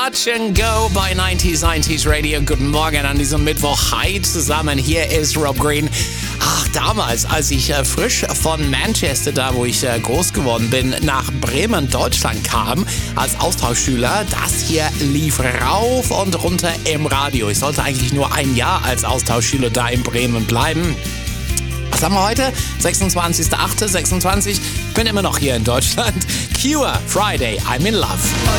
Touch and Go bei 90s Radio. Guten Morgen an diesem Mittwoch. Hi zusammen, hier ist Rob Green. Ach, damals, als ich frisch von Manchester, da wo ich groß geworden bin, nach Bremen, Deutschland kam, als Austauschschüler, das hier lief rauf und runter im Radio. Ich sollte eigentlich nur ein Jahr als Austauschschüler da in Bremen bleiben. Was haben wir heute? 26.08.26. Ich bin immer noch hier in Deutschland. Cure, Friday, I'm in Love.